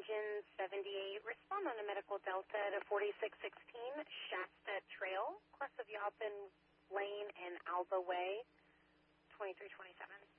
Engine 78, respond on a medical delta to 4616 Shasta Trail, Crest of Yoppin Lane and Alba Way, 2327.